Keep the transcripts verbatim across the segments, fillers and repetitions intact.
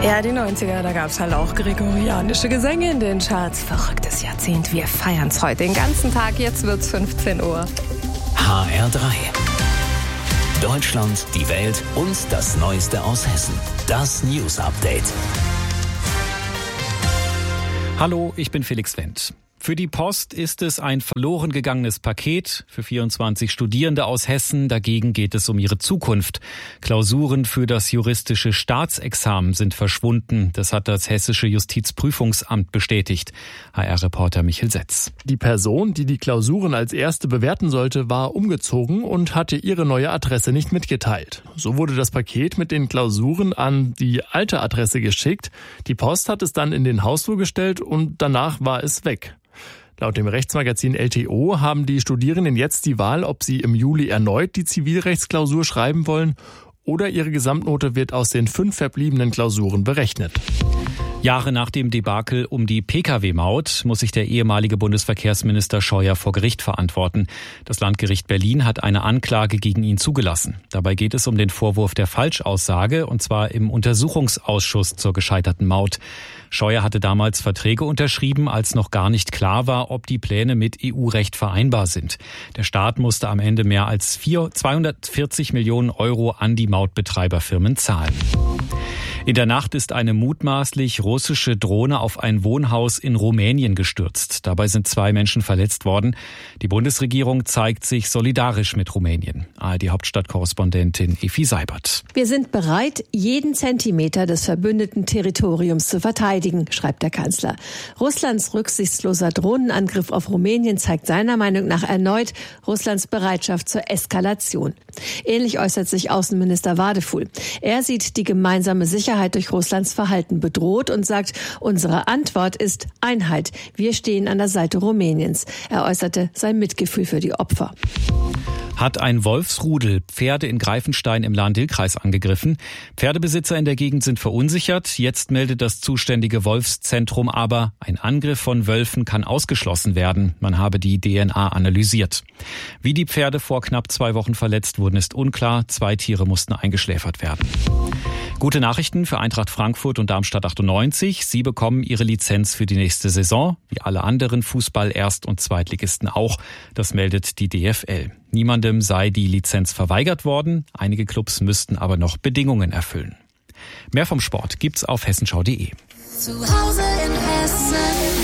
Ja, die neunziger, da gab's halt auch gregorianische Gesänge in den Charts. Verrücktes Jahrzehnt, wir feiern's heute den ganzen Tag. Jetzt wird's fünfzehn Uhr. H R drei. Deutschland, die Welt und das Neueste aus Hessen. Das News Update. Hallo, ich bin Felix Wendt. Für die Post ist es ein verloren gegangenes Paket. Für vierundzwanzig Studierende aus Hessen dagegen geht es um ihre Zukunft. Klausuren für das juristische Staatsexamen sind verschwunden. Das hat das Hessische Justizprüfungsamt bestätigt. H R-Reporter Michael Setz. Die Person, die die Klausuren als erste bewerten sollte, war umgezogen und hatte ihre neue Adresse nicht mitgeteilt. So wurde das Paket mit den Klausuren an die alte Adresse geschickt. Die Post hat es dann in den Hausflur gestellt und danach war es weg. Laut dem Rechtsmagazin L T O haben die Studierenden jetzt die Wahl, ob sie im Juli erneut die Zivilrechtsklausur schreiben wollen oder ihre Gesamtnote wird aus den fünf verbliebenen Klausuren berechnet. Jahre nach dem Debakel um die P K W-Maut muss sich der ehemalige Bundesverkehrsminister Scheuer vor Gericht verantworten. Das Landgericht Berlin hat eine Anklage gegen ihn zugelassen. Dabei geht es um den Vorwurf der Falschaussage, und zwar im Untersuchungsausschuss zur gescheiterten Maut. Scheuer hatte damals Verträge unterschrieben, als noch gar nicht klar war, ob die Pläne mit E U-Recht vereinbar sind. Der Staat musste am Ende mehr als zweihundertvierzig Millionen Euro an die Mautbetreiberfirmen zahlen. In der Nacht ist eine mutmaßlich russische Drohne auf ein Wohnhaus in Rumänien gestürzt. Dabei sind zwei Menschen verletzt worden. Die Bundesregierung zeigt sich solidarisch mit Rumänien. A R D-Hauptstadtkorrespondentin Effi Seibert. Wir sind bereit, jeden Zentimeter des verbündeten Territoriums zu verteidigen, schreibt der Kanzler. Russlands rücksichtsloser Drohnenangriff auf Rumänien zeigt seiner Meinung nach erneut Russlands Bereitschaft zur Eskalation. Ähnlich äußert sich Außenminister Wadefuhl. Er sieht die gemeinsame Sicherheit durch Russlands Verhalten bedroht und sagt, unsere Antwort ist Einheit. Wir stehen an der Seite Rumäniens. Er äußerte sein Mitgefühl für die Opfer. Hat ein Wolfsrudel Pferde in Greifenstein im Lahn-Dill-Kreis angegriffen. Pferdebesitzer in der Gegend sind verunsichert. Jetzt meldet das zuständige Wolfszentrum aber, ein Angriff von Wölfen kann ausgeschlossen werden. Man habe die D N A analysiert. Wie die Pferde vor knapp zwei Wochen verletzt wurden, ist unklar. Zwei Tiere mussten eingeschläfert werden. Gute Nachrichten für Eintracht Frankfurt und Darmstadt achtundneunzig. Sie bekommen ihre Lizenz für die nächste Saison, wie alle anderen Fußball-Erst- und Zweitligisten auch. Das meldet die D F L. Niemandem sei die Lizenz verweigert worden. Einige Clubs müssten aber noch Bedingungen erfüllen. Mehr vom Sport gibt's auf hessenschau punkt de. Zu Hause in Hessen.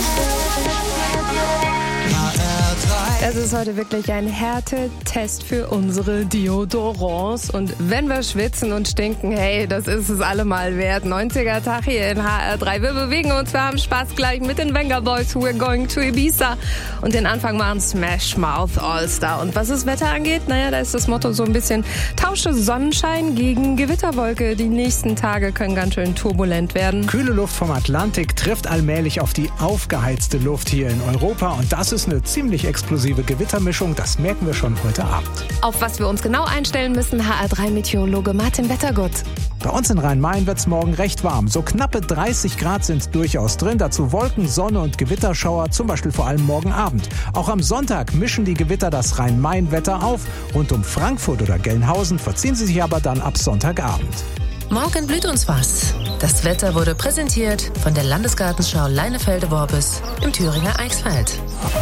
Es ist heute wirklich ein Härtetest für unsere Deodorants. Und wenn wir schwitzen und stinken, hey, das ist es allemal wert. neunziger Tag hier in H R drei. Wir bewegen uns, wir haben Spaß gleich mit den Venga Boys. We're going to Ibiza. Und den Anfang machen Smash Mouth All-Star. Und was das Wetter angeht, naja, da ist das Motto so ein bisschen tausche Sonnenschein gegen Gewitterwolke. Die nächsten Tage können ganz schön turbulent werden. Kühle Luft vom Atlantik trifft allmählich auf die aufgeheizte Luft hier in Europa. Und das ist eine ziemlich explosive Gewittermischung, das merken wir schon heute Abend. Auf was wir uns genau einstellen müssen, H R drei Meteorologe Martin Wettergott. Bei uns in Rhein-Main wird es morgen recht warm. So knappe dreißig Grad sind durchaus drin. Dazu Wolken, Sonne und Gewitterschauer, zum Beispiel vor allem morgen Abend. Auch am Sonntag mischen die Gewitter das Rhein-Main-Wetter auf. Rund um Frankfurt oder Gelnhausen verziehen sie sich aber dann ab Sonntagabend. Morgen blüht uns was. Das Wetter wurde präsentiert von der Landesgartenschau Leinefelde-Worbis im Thüringer Eichsfeld.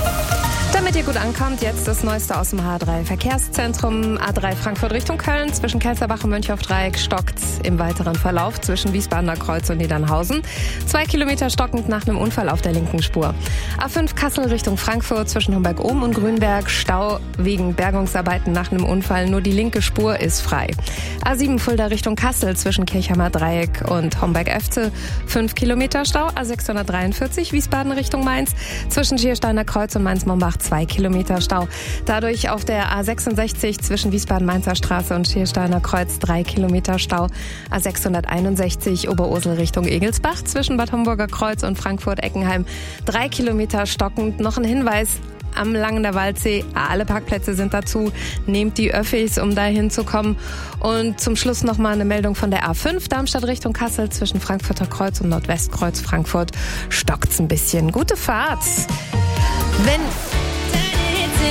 Damit ihr gut ankommt, jetzt das Neueste aus dem H drei Verkehrszentrum. A drei Frankfurt Richtung Köln, zwischen Kelsterbach und Mönchhofdreieck stockt's im weiteren Verlauf zwischen Wiesbadener Kreuz und Niedernhausen. Zwei Kilometer stockend nach einem Unfall auf der linken Spur. A fünf Kassel Richtung Frankfurt, zwischen Homberg-Ohm und Grünberg Stau wegen Bergungsarbeiten nach einem Unfall. Nur die linke Spur ist frei. A sieben Fulda Richtung Kassel, zwischen Kirchheimer Dreieck und Homberg-Efte. Fünf Kilometer Stau. A sechshundertdreiundvierzig Wiesbaden Richtung Mainz, zwischen Schiersteiner Kreuz und Mainz-Mombach zwei Kilometer Stau. Dadurch auf der A sechsundsechzig zwischen Wiesbaden-Mainzer Straße und Schiersteiner Kreuz drei Kilometer Stau. A sechshunderteinundsechzig Oberursel Richtung Egelsbach zwischen Bad Homburger Kreuz und Frankfurt-Eckenheim drei Kilometer stockend. Noch ein Hinweis: am Langener Waldsee, alle Parkplätze sind dazu. Nehmt die Öffis, um da hinzukommen. Und zum Schluss nochmal eine Meldung von der A fünf, Darmstadt Richtung Kassel, zwischen Frankfurter Kreuz und Nordwestkreuz Frankfurt. Stockt's ein bisschen. Gute Fahrt. Wenn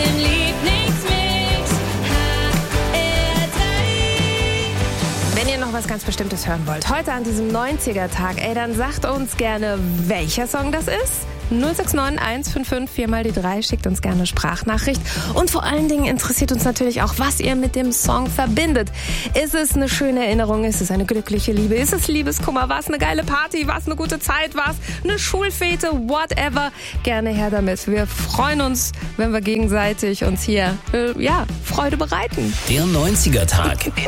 Wenn ihr noch was was ganz Bestimmtes hören wollt, heute an diesem neunziger-Tag, ey, dann sagt uns gerne, welcher Song das ist. null sechs neun eins fünf fünf vier mal die drei, schickt uns gerne eine Sprachnachricht. Und vor allen Dingen interessiert uns natürlich auch, was ihr mit dem Song verbindet. Ist es eine schöne Erinnerung? Ist es eine glückliche Liebe? Ist es Liebeskummer? War es eine geile Party? War es eine gute Zeit? War es eine Schulfete? Whatever. Gerne her damit. Wir freuen uns, wenn wir gegenseitig uns hier, äh, ja, Freude bereiten. Der neunziger-Tag.